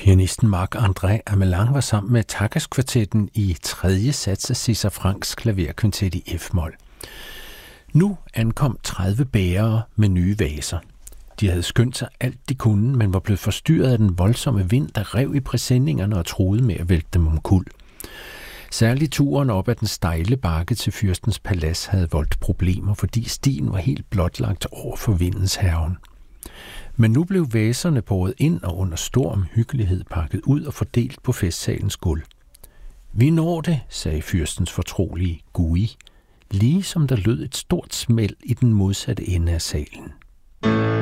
Pianisten Marc-André Amelang var sammen med Takas-kvartetten i tredje sats af César Franks klaverkvintet i F-mol. Nu ankom 30 bærere med nye vaser. De havde skyndt sig alt de kunne, men var blevet forstyrret af den voldsomme vind, der rev i præsendingerne og truede med at vælte dem omkuld. Særligt turen op ad den stejle bakke til fyrstens palads havde voldt problemer, fordi stien var helt blotlagt over for vindens hærgen. Men nu blev vaserne båret ind og under stor omhyggelighed pakket ud og fordelt på festsalens gulv. Vi når det, sagde fyrstens fortrolige Gui, lige som der lød et stort smæld i den modsatte ende af salen.